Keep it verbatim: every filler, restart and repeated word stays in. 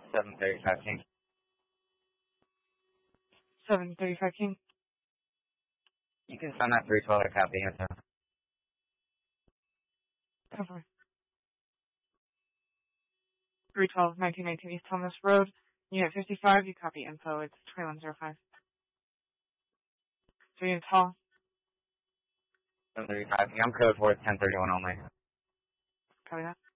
seven thirty-five King. seven thirty-five King. You can send that three twelve or copy info. Cover. three twelve, nineteen nineteen East Thomas Road. Unit fifty-five, you copy info. It's twenty-one oh five. So unit hall. seven thirty-five King. I'm code for ten thirty-one only. Copy that.